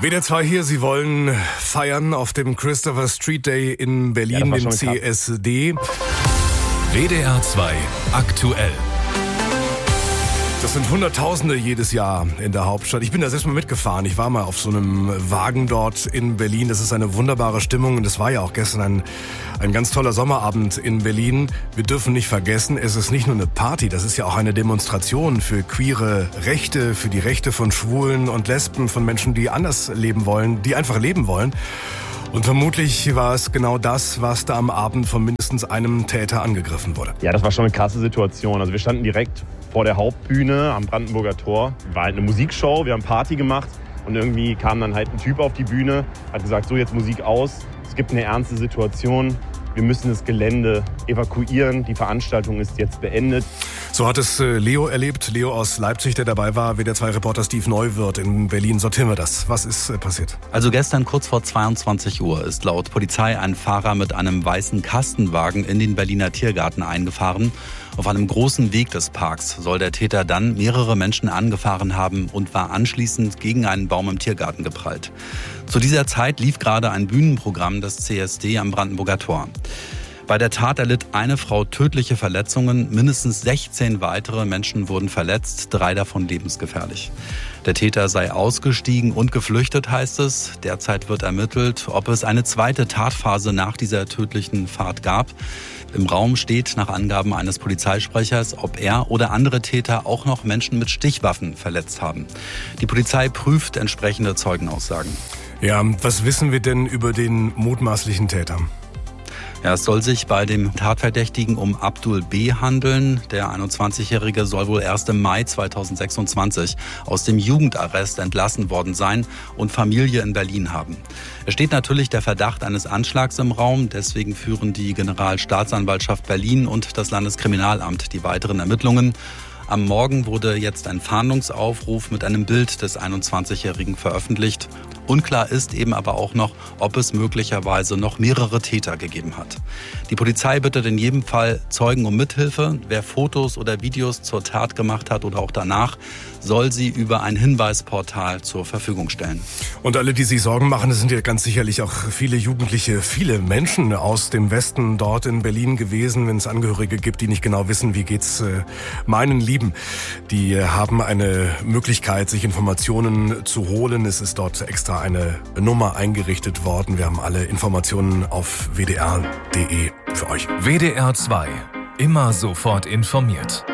WDR 2 hier, Sie wollen feiern auf dem Christopher Street Day in Berlin, dem CSD. WDR 2 aktuell. Das sind Hunderttausende jedes Jahr in der Hauptstadt. Ich bin da selbst mal mitgefahren. Ich war mal auf so einem Wagen dort in Berlin. Das ist eine wunderbare Stimmung und es war ja auch gestern ein ganz toller Sommerabend in Berlin. Wir dürfen nicht vergessen, es ist nicht nur eine Party, das ist ja auch eine Demonstration für queere Rechte, für die Rechte von Schwulen und Lesben, von Menschen, die anders leben wollen, die einfach leben wollen. Und vermutlich war es genau das, was da am Abend von mindestens einem Täter angegriffen wurde. Ja, das war schon eine krasse Situation. Also wir standen direkt vor der Hauptbühne am Brandenburger Tor. War halt eine Musikshow, wir haben Party gemacht und irgendwie kam dann halt ein Typ auf die Bühne, hat gesagt, so jetzt Musik aus, es gibt eine ernste Situation. Wir müssen das Gelände evakuieren. Die Veranstaltung ist jetzt beendet. So hat es Leo erlebt. Leo aus Leipzig, der dabei war. WDR 2 Reporter Steve Neuwirth in Berlin. Sortieren wir das. Was ist passiert? Also gestern kurz vor 22 Uhr ist laut Polizei ein Fahrer mit einem weißen Kastenwagen in den Berliner Tiergarten eingefahren. Auf einem großen Weg des Parks soll der Täter dann mehrere Menschen angefahren haben und war anschließend gegen einen Baum im Tiergarten geprallt. Zu dieser Zeit lief gerade ein Bühnenprogramm des CSD am Brandenburger Tor. Bei der Tat erlitt eine Frau tödliche Verletzungen, mindestens 16 weitere Menschen wurden verletzt, 3 davon lebensgefährlich. Der Täter sei ausgestiegen und geflüchtet, heißt es. Derzeit wird ermittelt, ob es eine zweite Tatphase nach dieser tödlichen Fahrt gab. Im Raum steht nach Angaben eines Polizeisprechers, ob er oder andere Täter auch noch Menschen mit Stichwaffen verletzt haben. Die Polizei prüft entsprechende Zeugenaussagen. Ja, was wissen wir denn über den mutmaßlichen Täter? Ja, es soll sich bei dem Tatverdächtigen um Abdul B. handeln. Der 21-Jährige soll wohl erst im Mai 2026 aus dem Jugendarrest entlassen worden sein und Familie in Berlin haben. Es steht natürlich der Verdacht eines Anschlags im Raum. Deswegen führen die Generalstaatsanwaltschaft Berlin und das Landeskriminalamt die weiteren Ermittlungen. Am Morgen wurde jetzt ein Fahndungsaufruf mit einem Bild des 21-Jährigen veröffentlicht. Unklar ist eben aber auch noch, ob es möglicherweise noch mehrere Täter gegeben hat. Die Polizei bittet in jedem Fall Zeugen um Mithilfe. Wer Fotos oder Videos zur Tat gemacht hat oder auch danach, soll sie über ein Hinweisportal zur Verfügung stellen. Und alle, die sich Sorgen machen, es sind ja ganz sicherlich auch viele Jugendliche, viele Menschen aus dem Westen dort in Berlin gewesen, wenn es Angehörige gibt, die nicht genau wissen, wie geht's meinen Lieben. Die haben eine Möglichkeit, sich Informationen zu holen. Es ist dort extra eine Nummer eingerichtet worden. Wir haben alle Informationen auf wdr.de für euch. WDR 2. Immer sofort informiert.